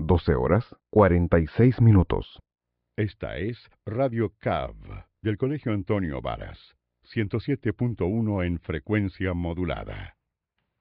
12 horas 46 minutos. Esta es Radio CAV, del Colegio Antonio Varas, 107.1 en frecuencia modulada.